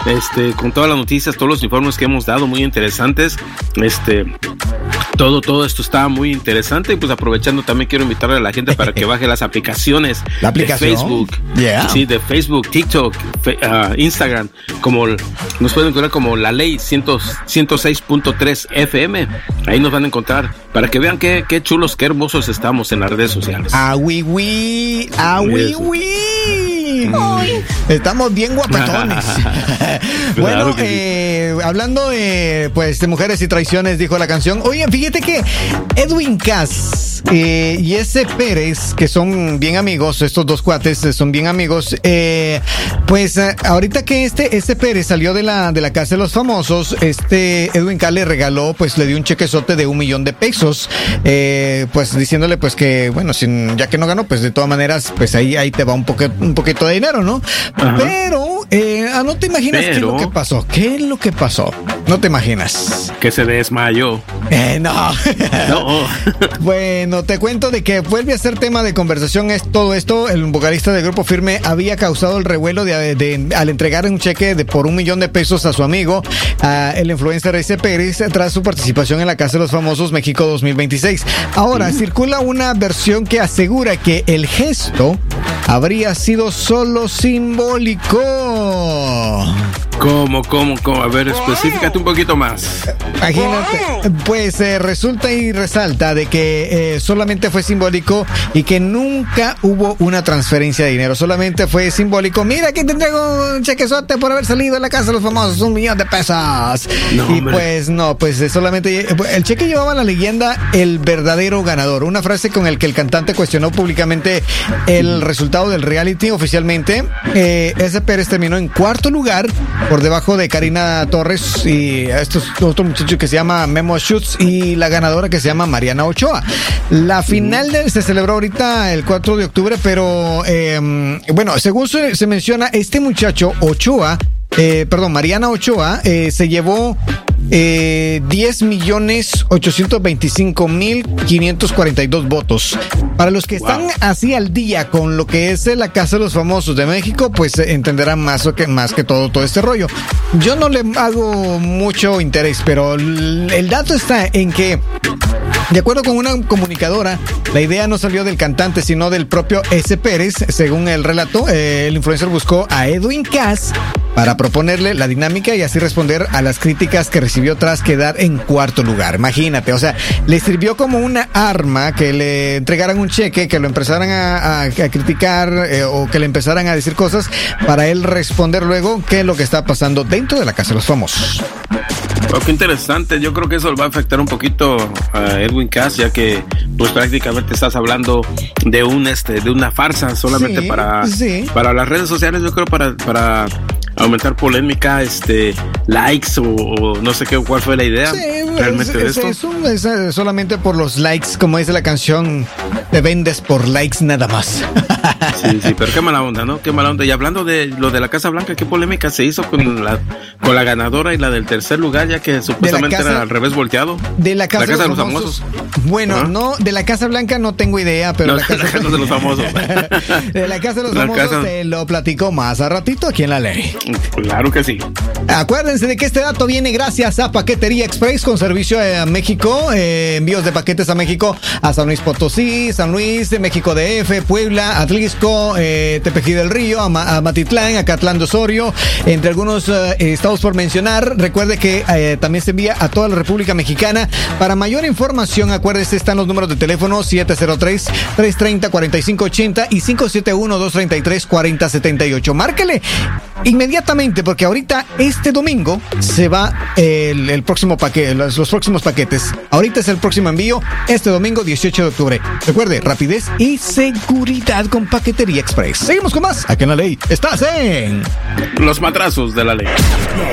con todas las noticias, todos los informes que hemos dado, muy interesantes. Todo esto está muy interesante y pues aprovechando también quiero invitarle a la gente para que baje las aplicaciones de Facebook, sí, de Facebook, TikTok, Instagram, como nos pueden encontrar como La Ley 106.3 FM. Ahí nos van a encontrar para que vean qué chulos, qué hermosos estamos en las redes sociales. Estamos bien guapetones. Bueno, hablando de mujeres y traiciones, dijo la canción. Oye, fíjate que Edwin Cass y ese Pérez, que son bien amigos, estos dos cuates son bien amigos, ahorita que este Pérez salió de la casa de los famosos, Edwin Cass le regaló, le dio un chequezote de $1 millón, diciéndole que, bueno, ya que no ganó, de todas maneras, ahí te va un poquito de dinero, ¿no? Ajá. Pero no te imaginas qué es lo que pasó. ¿Qué es lo que pasó? No te imaginas. Que se desmayó. No. Bueno, te cuento de que vuelve a ser tema de conversación todo esto. El vocalista del Grupo Firme había causado el revuelo al entregar un cheque por $1 millón a su amigo, el influencer ese Pérez, tras su participación en la Casa de los Famosos México 2026. Ahora, circula una versión que asegura que el gesto habría sido solo simbólico. ¿Cómo? A ver, específicate un poquito más. Imagínate, resulta y resalta de que solamente fue simbólico y que nunca hubo una transferencia de dinero, solamente fue simbólico. Mira que te entrego un chequezote por haber salido de la Casa de los Famosos, $1 millón. Y solamente el cheque llevaba la leyenda "el verdadero ganador", una frase con el que el cantante cuestionó públicamente el resultado del reality. Oficialmente, ese Pérez terminó en cuarto lugar, por debajo de Karina Torres y estos otro muchacho que se llama Memo Schutz y la ganadora que se llama Mariana Ochoa. La final se celebró ahorita el 4 de octubre, pero según se menciona, este muchacho Mariana Ochoa se llevó 10.825.542 votos. Para los que están así al día con lo que es la Casa de los Famosos de México, entenderán más que todo este rollo. Yo no le hago mucho interés, pero el dato está en que, de acuerdo con una comunicadora, la idea no salió del cantante, sino del propio S. Pérez. Según el relato, el influencer buscó a Edwin Cass para proponerle la dinámica y así responder a las críticas que recibió tras quedar en cuarto lugar. Imagínate, le sirvió como una arma que le entregaran un cheque, que lo empezaran a criticar o que le empezaran a decir cosas para él responder luego qué es lo que está pasando dentro de la Casa de los Famosos. Qué interesante. Yo creo que eso va a afectar un poquito a Edwin Cass, ya que prácticamente estás hablando de una farsa solamente para las redes sociales. Yo creo para aumentar polémica, likes o no sé cuál fue la idea realmente de esto. Es solamente por los likes, como dice la canción, te vendes por likes nada más. Sí, pero qué mala onda, ¿no? Qué mala onda. Y hablando de lo de la Casa Blanca, qué polémica se hizo con la ganadora y la del tercer lugar, ya que supuestamente era al revés volteado. De la Casa de los Famosos. Bueno, no, de la Casa Blanca no tengo idea, pero la Casa de los Famosos. De la Casa de los Famosos te lo platico más a ratito aquí en La Ley. Claro que sí. Acuérdense de que este dato viene gracias a Paquetería Express, con servicio a México, envíos de paquetes a México, a San Luis Potosí, San Luis, México DF, Puebla, Atlisco, Tepeji del Río, a Matitlán, a Catlán de Osorio, entre algunos estados por mencionar. Recuerde que también se envía a toda la República Mexicana. Para mayor información, acuérdese, están los números de teléfono 703-330-4580 y 571-233-4078. Márquele inmediatamente, porque ahorita este domingo se va el próximo paquete, los próximos paquetes. Ahorita es el próximo envío, este domingo 18 de octubre. Recuerde, rapidez y seguridad con Paquetería Express. Seguimos con más aquí en La Ley. Estás en Los Madrazos de La Ley.